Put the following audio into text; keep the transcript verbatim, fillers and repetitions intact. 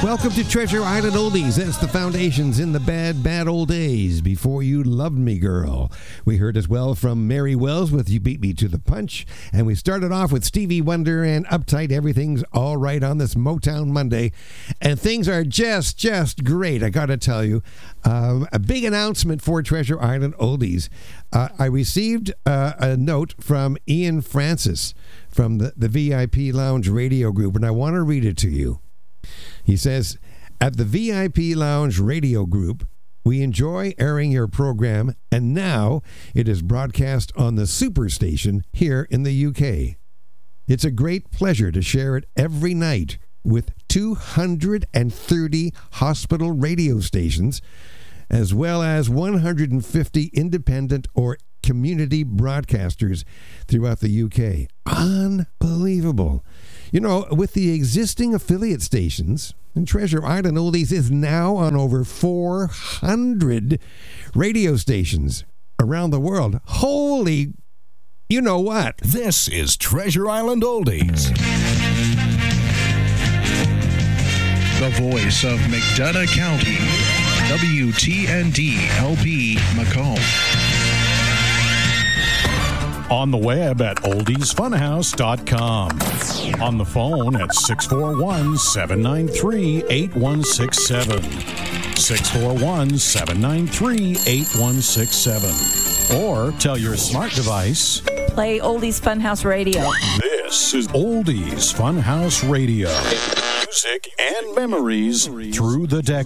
Welcome to Treasure Island Oldies. That's the foundations in the bad, bad old days. Before You Loved Me, Girl. We heard as well from Mary Wells with You Beat Me to the Punch. And we started off with Stevie Wonder and Uptight. Everything's all right on this Motown Monday. And things are just, just great, I got to tell you. Um, a big announcement for Treasure Island Oldies. Uh, I received uh, a note from Ian Francis from the, the V I P Lounge radio group, and I want to read it to you. He says, at the V I P Lounge radio group, we enjoy airing your program, and now it is broadcast on the Superstation here in the U K. It's a great pleasure to share it every night with two hundred thirty hospital radio stations, as well as one hundred fifty independent or community broadcasters throughout the U K. Unbelievable. You know, with the existing affiliate stations, and Treasure Island Oldies is now on over four hundred radio stations around the world. Holy, you know what? This is Treasure Island Oldies. The voice of McDonough County, W T N D L P Macomb. On the web at oldies funhouse dot com. On the phone at six four one, seven nine three, eight one six seven. six four one, seven nine three, eight one six seven. Or tell your smart device, play Oldies Funhouse Radio. This is Oldies Funhouse Radio. Music and memories through the decades.